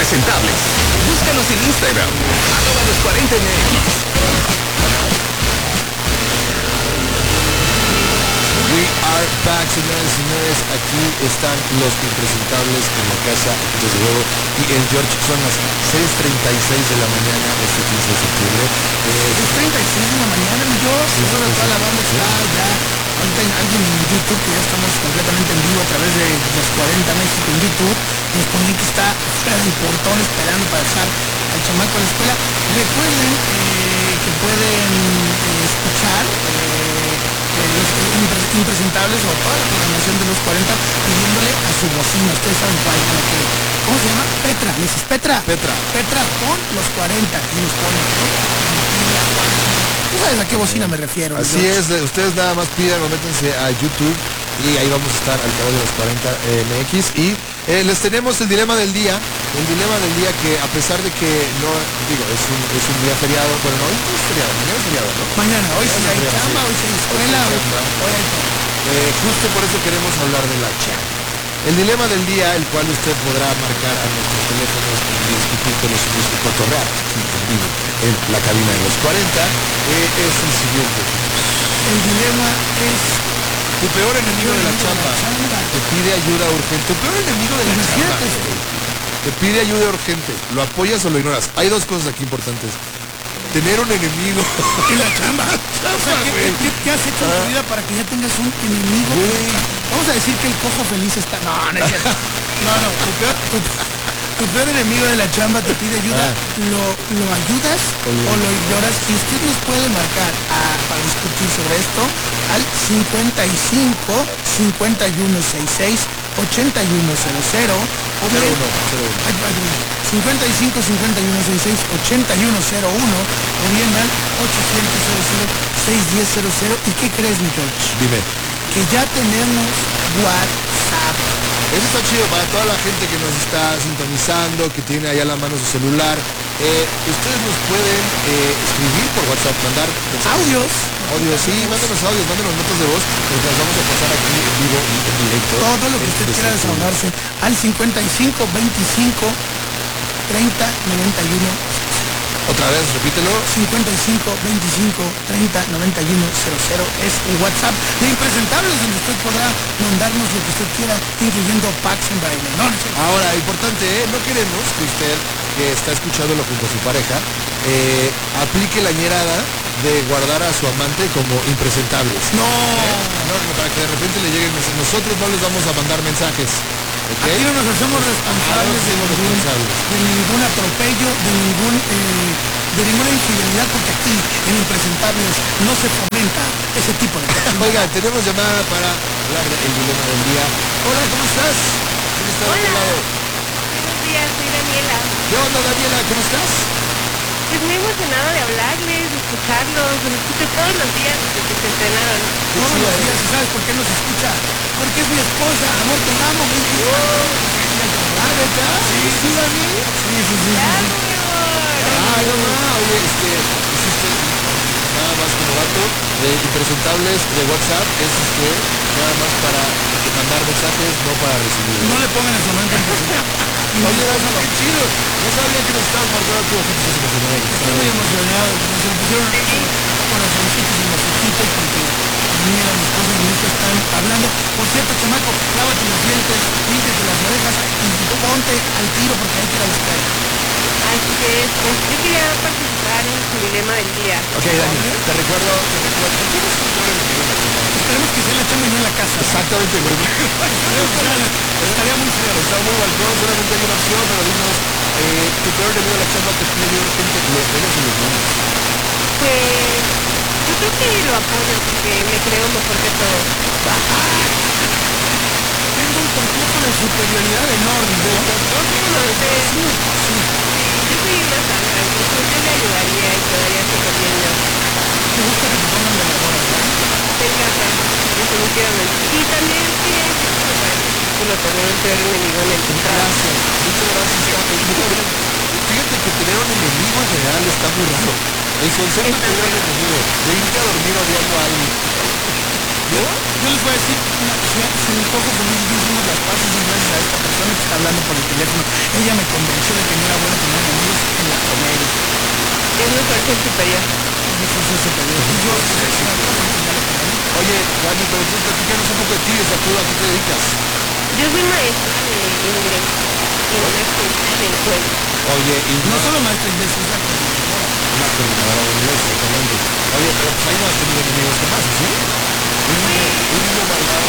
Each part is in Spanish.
Impresentables. Búscanos en Instagram, @los40mx. We are back, señoras y señores. Aquí están los impresentables en la casa, desde luego. Y el George, son las 6:36 de la mañana este 15 de septiembre. 6:36 de la mañana, mi George. Toda la banda está ya. Ahorita hay alguien en YouTube que ya estamos completamente en vivo a través de los 40 México en YouTube. Nos ponen que está fuera del portón esperando para dejar al chamaco a la escuela. Recuerden que pueden escuchar los impresentables o toda la programación de los 40 pidiéndole a su bocina. Ustedes saben cuál, ¿cómo se llama? Petra. Le dices, Petra, pon los 40 y los pone. ¿Tú sabes a qué bocina me refiero? Así es, ustedes nada más pidan o métanse a YouTube y ahí vamos a estar al canal de los 40 MX y les tenemos el dilema del día que a pesar de que no, digo, es un día feriado, pero no es feriado, mañana es feriado, ¿no? Mañana, hoy sí hay chamba, hoy sí hay escuela, hoy hay todo. Justo por eso queremos hablar de la chamba. El dilema del día, el cual usted podrá marcar a nuestros teléfonos y discutir con nosotros y cotorrear en la cabina de los 40, es el siguiente. El dilema es... Tu peor enemigo de la chamba te pide ayuda urgente. Tu peor enemigo de la chamba te pide ayuda urgente. ¿Lo apoyas o lo ignoras? Hay dos cosas aquí importantes. Tener un enemigo en la chamba. O sea, ¿qué has hecho en tu vida para que ya tengas un enemigo? Vamos a decir que el cojo feliz está... No, no es cierto. No, tu peor enemigo de la chamba te pide ayuda. ¿Lo ayudas o lo ignoras? Y usted nos puede marcar para discutir sobre esto al 55 5166 8100 o bien 55 5166 8101 o bien al 800 610 00. ¿Y qué crees, mi George? Dime. Que ya tenemos WhatsApp. Eso está chido para toda la gente que nos está sintonizando, que tiene allá a la mano su celular. Ustedes nos pueden escribir por WhatsApp, mandar audios, sí, mándenos audios, mándenos notas de voz, porque las vamos a pasar aquí en vivo y en directo. Todo lo que usted quiera desahogarse al 55 25 30 91. Otra vez, repítelo. 55 25 30 91 00 es el WhatsApp de Impresentables, donde usted podrá mandarnos lo que usted quiera, incluyendo packs en baile. Ahora, importante, no queremos que usted, que está escuchándolo junto a su pareja, aplique la ñerada de guardar a su amante como impresentables. No, para que de repente le lleguen mensajes. Nosotros no les vamos a mandar mensajes. ¿Okay? Aquí no nos hacemos responsables de ningún atropello, de ninguna infidelidad, porque aquí en Impresentables no se fomenta ese tipo de cosas. Oiga, tenemos llamada para hablar del dilema del día. Hola, ¿cómo estás? ¿Quién está de tu lado? Buenos días, soy Daniela. ¿Qué onda, Daniela? ¿Cómo estás? Pues muy emocionada de hablarles, de escucharlos, los escucho todos los días desde que se entrenaron. Todos los días, ¿y sabes por qué nos escucha? Porque es mi esposa, amor, te amo, mi hija. ¿Ah, verdad? Sí, Dani. Sí. Claro, mi amor. No, oye, hiciste nada más como dato de impresentables de WhatsApp, es nada más para mandar mensajes, no para recibir. No le pongan el momento en Oye, qué chido. No sabía que nos estabas marcando tu ojitos emocionados. Estoy muy emocionado. Nos pusieron corazoncitos en los ojitos porque mira, mi esposa y mi hija están hablando. Por cierto, chamaco, lávate los dientes, límpiate las orejas y ponte al tiro porque hay que ir a la escuela. Así es, pues yo quería participar en su dilema del día. Ok, Dani, te recuerdo. Esperemos que sea en la chamba y no en la casa. Exactamente, güey. Estaría muy feo. Está muy balcón, solamente hay una opción, pero dinos, tu peor enemigo de la chamba te pide urgente, ¿lo apoyas o lo ignoras? Pues yo creo que lo apoyo porque me creo mejor que todos. Tengo un complejo de superioridad enorme. Yo soy una santa, entonces yo le ayudaría y quedaría súper bien yo. ¿Te gusta que te pongan de la bola, verdad? Me encanta, definitivamente. Y también sí es ridículo tener un peor enemigo en el trabajo. Muchas gracias. Fíjate que tener un enemigo en general está muy raro. El concepto de tener un enemigo, de irte a dormir odiando a alguien. Yo les voy a decir, si un poco feliz hicimos las paces y gracias a esta persona que está hablando por el teléfono. Ella me convenció de que no era bueno tener amigos en la comedia. Es mi fuerza superior. Oye, Dani, pero entonces platícanos un poco de ti, o sea, ¿tú a qué te dedicas? Yo soy maestra de inglés. Inglés en el pueblo. Oye, y No solo maestra inglés, es la una coordinadora de inglés, exactamente. Oye, pero pues ahí no has tenido enemigos jamás, ¿sí? Un niño malvado.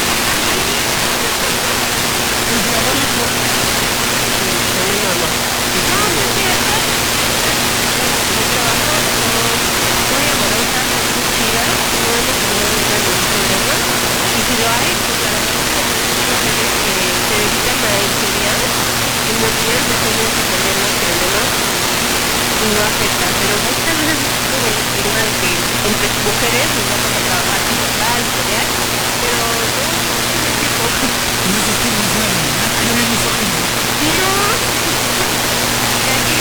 No afecta, pero muchas veces es como el estigma de que entre mujeres nos vamos a trabajar sin total, pelear, pero no es tipo. no es estigma, es una realidad. Yo vi mis ojos. No, y aquí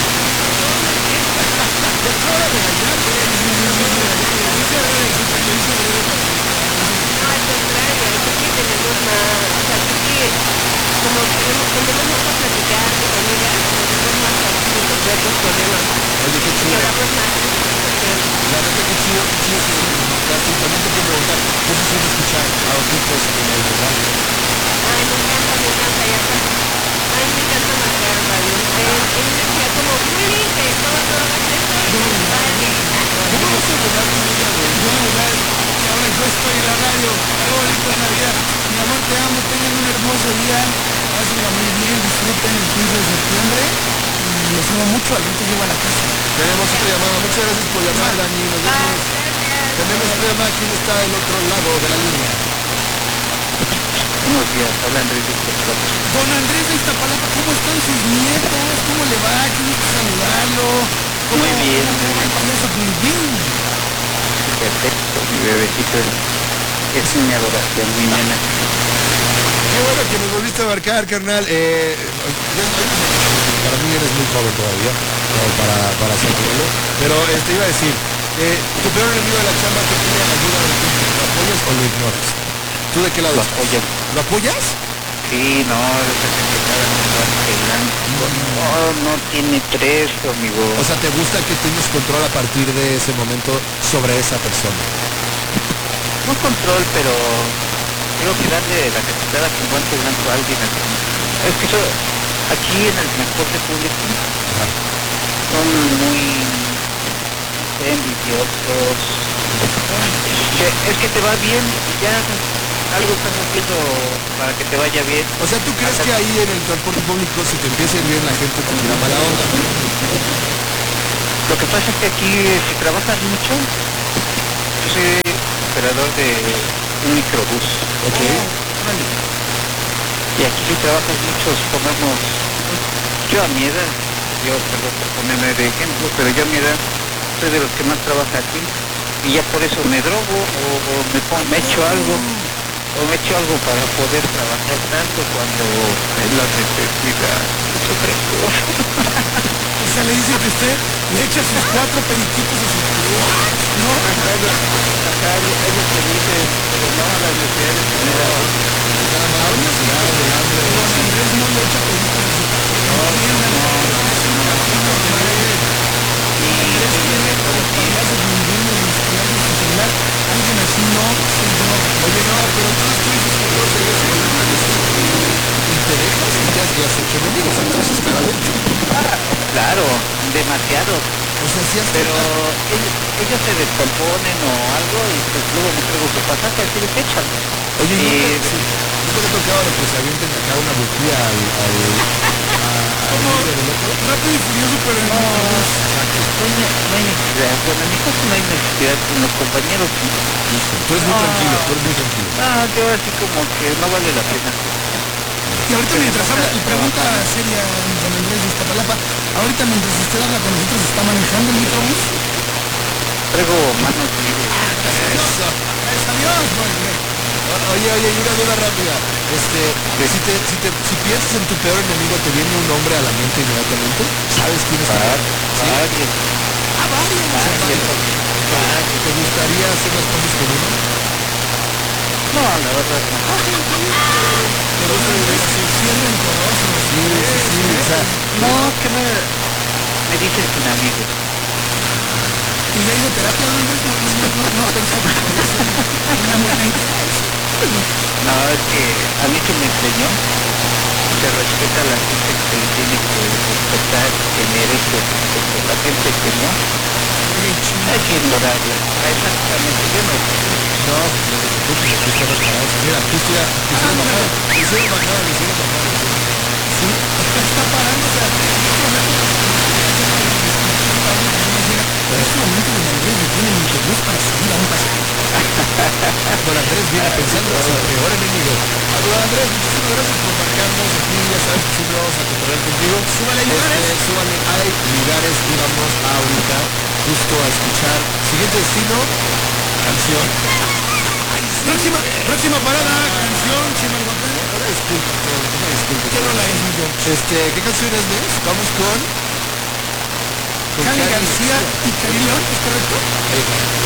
no, al contrario, creo que tenemos más, o sea, creo que como tenemos mucho a platicar con amigas, tenemos más fácil resolver los problemas. Oye, qué Y chido. hablamos más de situación. La neta, qué chido se siente escucharte. Y también te quiero preguntar, ¿qué se siente escuchar a Ojitos en el radio? Ay, me encanta, y aparte, ay, me encanta marcar radio. Él decía como, muy bien, que todo hagas esto, vale. ¿Cómo vas a volar tu vida, güey? Yo de verdad, y ahora yo estoy en la radio. Qué bonito es la vida. Mi amor, te amo, tengan un hermoso día. Pásenla muy bien, disfruten el 15 de septiembre. Y los amo mucho, al rato llego a la casa. Tenemos otra llamada. Muchas gracias por llamar, Dani. Nos vemos. Tenemos otra llamada. ¿Quién está del otro lado de la línea? Buenos días, habla Andrés de Iztapalapa. Don Andrés de Iztapalapa, ¿cómo están sus nietos? ¿Cómo le va? ¿Qué gusto saludarlo? Muy bien. ¿Cómo va el payaso Pimpín? Perfecto, mi bebecito es mi adoración, mi nena. Qué bueno que nos volviste a marcar, carnal. Para mí eres muy joven todavía, como para ser abuelo. Pero te iba a decir, tu peor enemigo de la chamba te pide ayuda de ti. ¿Lo apoyas o lo ignoras? ¿Tú de qué lado Lo estás? apoyo. ¿Lo apoyas? Sí, no, esa secretaria me está pelando. No tiene tres, amigo. O sea, ¿te gusta que tienes control a partir de ese momento sobre esa persona? No control, pero tengo que darle la cachetada con guante blanco a alguien. Es que aquí en el transporte público son muy envidiosos. Es que te va bien y ya algo estás haciendo para que te vaya bien. O sea, ¿tú crees que ahí en el transporte público si te empieza a ir bien la gente te tira mala onda? Lo que pasa es que aquí si trabajas mucho, yo soy operador de un microbús. Ok. Y aquí si trabajas mucho, supongamos, yo a mi edad, perdón por ponerme de ejemplo, pero yo a mi edad soy de los que más trabaja aquí y ya por eso me drogo o me echo algo. O me echo algo para poder trabajar tanto cuando es la necesidad. Es otra cosa. O sea, le dice que usted le echa sus 4 periquitos a su ¿no? Ajá, es lo que dice, pero no, las necesidades generales. Nada más necesidad de hambre. Don Andrés no le echa periquitos a su alguien así no soy yo. Oye, no, pero entonces tú dices que no serías y te dejas y ya has hecho enemigos, entonces claramente. Claro, demasiado. O sea, sí has Pero ellos se descomponen o algo y pues luego me traigo su pasaje así les echan. Oye, Y ¿nunca te ha tocado de que se avienten acá una bujía al líder del otro? Rápido y furioso, pero en no hay necesidad. Bueno, en mi caso no hay necesidad con los compañeros. ¿Sí? Tú eres muy tranquilo, tú eres muy tranquilo. Yo así como que no vale la pena. Y ahorita mientras habla, y pregunta seria, don Andrés de Iztapalapa, ahorita mientras usted habla con nosotros, ¿está manejando el microbús? Traigo manos libres. Adiós, Oye, y una duda rápida. Si piensas en tu peor enemigo, ¿te viene un nombre a la mente inmediatamente? ¿Sabes quién es? Varios. ¿Te gustaría hacer las cosas con uno? No, la verdad no. ¿Te gusta vivir así? Sí, es rencoroso. No, que me dicen sin amigos. ¿Y ya hizo terapia, don Andrés? No, pensaba que podía ser una buena idea eso. No, es que a mí se me enseñó, se respeta a la gente que le tiene que respetar, que merece respeto. La gente que no, hay que ignorarla. Exactamente, yo no sé. No, aquí estamos parados. Mira, justo ya le hicieron bajada. Sí, está parando, o sea, en este momento don Andrés le tiene el interés para subir a un pasaje. Don Andrés viene pensando en su peor enemigo. Don Andrés, muchísimas gracias por marcarnos aquí. Ya sabes que siempre vamos a controlar contigo. Súbale lugares. Súbale, hay lugares y vamos ahorita justo a escuchar. Siguiente destino, canción. Próxima parada, canción, Chimalhuacán. Una disculpa. ¿Qué rola es, mi George? ¿Qué canción es, Luis? Vamos con Cali García y Cali León, ¿es correcto? Ahí está.